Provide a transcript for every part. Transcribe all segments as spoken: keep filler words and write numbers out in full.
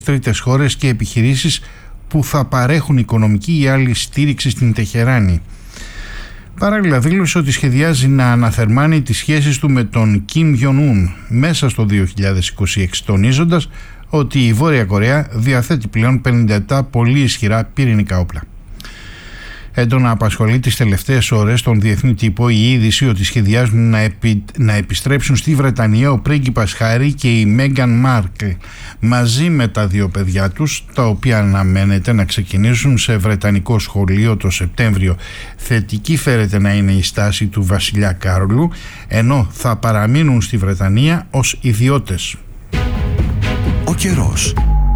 τρίτες χώρες και επιχειρήσεις που θα παρέχουν οικονομική ή άλλη στήριξη στην Τεχεράνη. Παράλληλα δήλωσε ότι σχεδιάζει να αναθερμάνει τις σχέσεις του με τον Κιμ Γιον-ουν μέσα στο δύο χιλιάδες είκοσι έξι, τονίζοντας ότι η Βόρεια Κορέα διαθέτει πλέον πενήντα επτά πολύ ισχυρά πυρηνικά όπλα. Έντονα απασχολεί τις τελευταίες ώρες τον διεθνή τύπο η είδηση ότι σχεδιάζουν να, επι... να επιστρέψουν στη Βρετανία ο πρίγκιπας Χάρι και η Μέγκαν Μάρκλ μαζί με τα δύο παιδιά τους, τα οποία αναμένεται να ξεκινήσουν σε βρετανικό σχολείο το Σεπτέμβριο. Θετική φέρεται να είναι η στάση του βασιλιά Κάρολου, ενώ θα παραμείνουν στη Βρετανία ως ιδιώτες. Ο καιρός.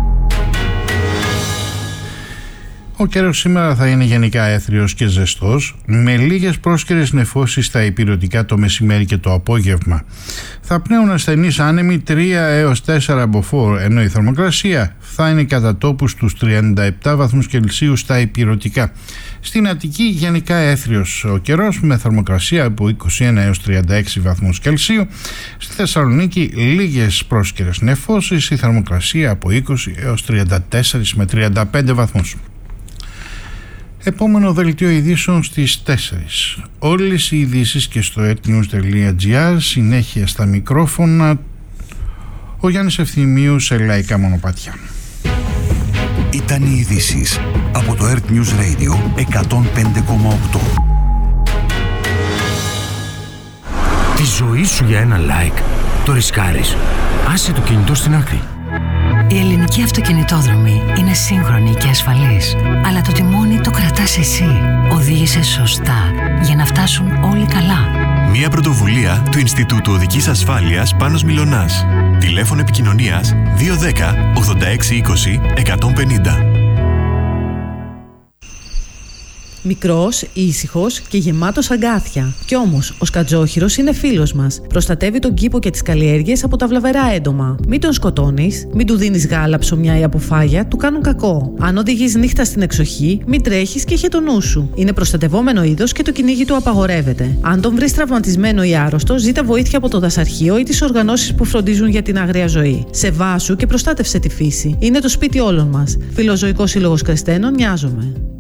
Ο καιρός σήμερα θα είναι γενικά έθριος και ζεστός, με λίγες πρόσκαιρες νεφώσεις στα ηπειρωτικά το μεσημέρι και το απόγευμα. Θα πνέουν ασθενείς άνεμοι τρία έως τέσσερα μποφόρ, ενώ η θερμοκρασία θα είναι κατά τόπους στους τριάντα επτά βαθμούς Κελσίου στα ηπειρωτικά. Στην Αττική γενικά έθριος ο καιρός, με θερμοκρασία από είκοσι ένα έως τριάντα έξι βαθμούς Κελσίου. Στη Θεσσαλονίκη λίγες πρόσκαιρες νεφώσεις, η θερμοκρασία από είκοσι έως τριάντα τέσσερα με τριάντα πέντε βαθμούς. Επόμενο δελτίο ειδήσεων στις τέσσερις. Όλες οι ειδήσεις και στο etnews.gr. Συνέχεια στα μικρόφωνα ο Γιάννης Ευθυμίου σε λαϊκά μονοπάτια. Ήταν οι ειδήσεις από το Earth News Radio εκατόν πέντε κόμμα οκτώ. Τη ζωή σου για ένα like το ρισκάρεις. Άσε το κινητό στην άκρη. Η ελληνική αυτοκινητόδρομη είναι σύγχρονη και ασφαλής, αλλά το τιμόνι το κρατάς εσύ. Οδήγησε σωστά για να φτάσουν όλοι καλά. Μια πρωτοβουλία του Ινστιτούτου Οδικής Ασφάλειας Πάνος Μιλωνάς. Τηλέφωνο επικοινωνίας δύο ένα μηδέν ογδόντα έξι είκοσι εκατόν πενήντα. Μικρός, ήσυχος και γεμάτος αγκάθια. Κι όμως, ο σκατζόχυρος είναι φίλος μας. Προστατεύει τον κήπο και τις καλλιέργειες από τα βλαβερά έντομα. Μην τον σκοτώνεις, μην του δίνεις γάλα, ψωμιά ή αποφάγια, του κάνουν κακό. Αν οδηγείς νύχτα στην εξοχή, μην τρέχεις και είχε το νου σου. Είναι προστατευόμενο είδος και το κυνήγι του απαγορεύεται. Αν τον βρεις τραυματισμένο ή άρρωστο, ζήτα βοήθεια από το δασαρχείο ή τις οργανώσεις που φροντίζουν για την άγρια ζωή. Σεβάσου και προστάτευσε τη φύση. Είναι το σπίτι όλων μας. Φιλοζωικός Σύλλογος Κρεστένων, νοιάζομαι.